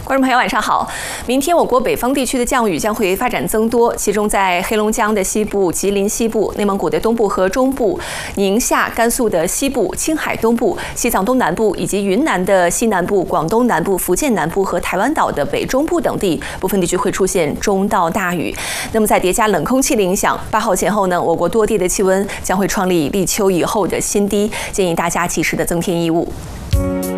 观众朋友，晚上好。明天我国北方地区的降雨将会发展增多，其中在黑龙江的西部、吉林西部、内蒙古的东部和中部、宁夏、甘肃的西部、青海东部、西藏东南部以及云南的西南部、广东南部、福建南部和台湾岛的北中部等地，部分地区会出现中到大雨。那么在叠加冷空气的影响，8号前后呢，我国多地的气温将会创立立秋以后的新低，建议大家及时的增添衣物。